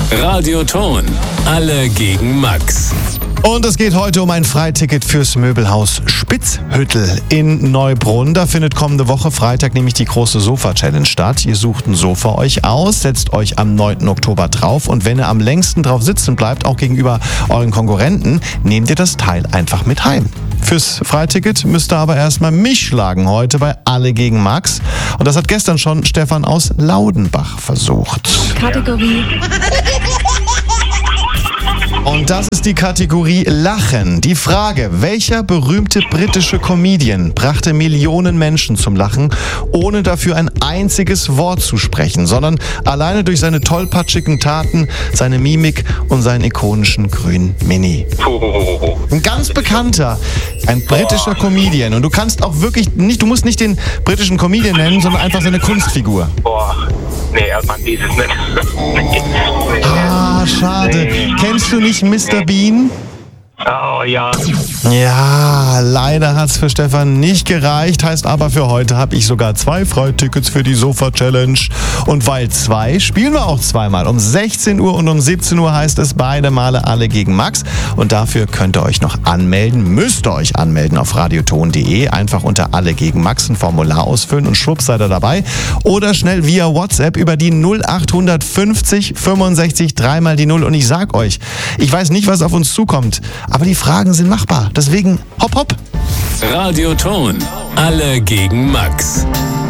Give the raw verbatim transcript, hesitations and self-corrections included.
Radioton. Alle gegen Max. Und es geht heute um ein Freiticket fürs Möbelhaus Spitzhüttel in Neubrunn. Da findet kommende Woche Freitag nämlich die große Sofa-Challenge statt. Ihr sucht ein Sofa euch aus, setzt euch am neunten Oktober drauf und wenn ihr am längsten drauf sitzen bleibt, auch gegenüber euren Konkurrenten, nehmt ihr das Teil einfach mit heim. Fürs Freiticket müsst ihr aber erstmal mich schlagen heute bei Alle gegen Max. Und das hat gestern schon Stefan aus Laudenbach versucht. Kategorie. Und das ist die Kategorie Lachen. Die Frage, welcher berühmte britische Comedian brachte Millionen Menschen zum Lachen, ohne dafür ein einziges Wort zu sprechen, sondern alleine durch seine tollpatschigen Taten, seine Mimik und seinen ikonischen grünen Mini. Ein ganz bekannter, ein britischer Comedian. Und du kannst auch wirklich nicht, du musst nicht den britischen Comedian nennen, sondern einfach seine Kunstfigur. Boah, nee, man dieses nicht. nee. Ah, schade. Nee. Kennst du nicht Mister Bean? Oh ja. Ja, leider hat's für Stefan nicht gereicht. Heißt aber, für heute habe ich sogar zwei Freitickets für die Sofa-Challenge. Und weil zwei, spielen wir auch zweimal. Um sechzehn Uhr und um siebzehn Uhr heißt es beide Male Alle gegen Max. Und dafür könnt ihr euch noch anmelden, müsst ihr euch anmelden auf radioton punkt de. Einfach unter Alle gegen Max ein Formular ausfüllen und schwupps seid ihr dabei. Oder schnell via WhatsApp über die null acht fünfzig fünfundsechzig dreimal die null. Und ich sag euch, ich weiß nicht, was auf uns zukommt. Aber die Fragen sind machbar. Deswegen hopp hopp. Radioton. Alle gegen Max.